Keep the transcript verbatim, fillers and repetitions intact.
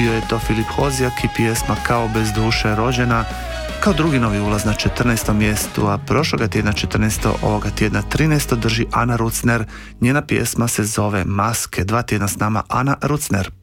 bio je to Filip Hozijak i pjesma Kao bez duše rođena. Kao drugi novi ulaz na četrnaestom mjestu, a prošloga tjedna četrnaesto, ovoga tjedna trinaesto drži Ana Rucner. Njena pjesma se zove Maske. Dva tjedna s nama Ana Rucner.